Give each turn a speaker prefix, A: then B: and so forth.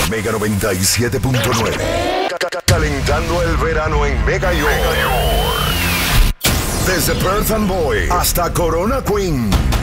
A: Mega 97.9. Calentando el verano en Mega York. Desde Perth Amboy hasta Corona Queen.